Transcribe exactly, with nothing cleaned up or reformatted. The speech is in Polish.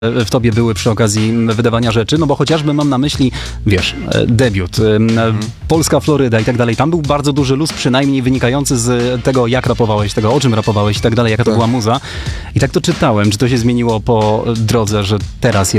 w tobie były przy okazji wydawania rzeczy, no bo chociażby mam na myśli, wiesz, debiut, mhm. Polska Floryda i tak dalej, tam był bardzo duży luz, przynajmniej wynikający z tego, jak rapowałeś, tego, o czym rapowałeś i tak dalej, jaka to tak. była muza. I tak to czytałem, czy to się zmieniło po drodze, że teraz jest